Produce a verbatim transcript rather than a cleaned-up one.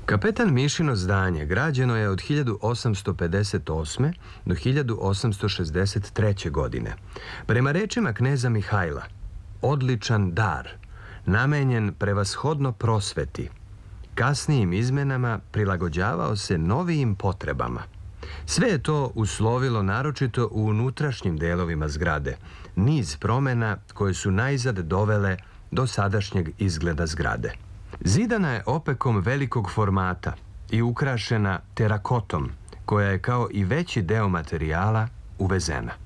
Kapetan Mišino zdanje građeno je od hiljadu osamsto pedeset osme. do hiljadu osamsto šezdeset treće. godine. Prema rečima kneza Mihajla, odličan dar, namenjen prevashodno prosveti, kasnijim izmenama prilagođavao se novijim potrebama. Sve je to uslovilo naročito u unutrašnjim delovima zgrade, niz promjena koje su najzad dovele do sadašnjeg izgleda zgrade. Zidana je opekom velikog formata i ukrašena terakotom, koja je kao i veći deo materijala uvezena.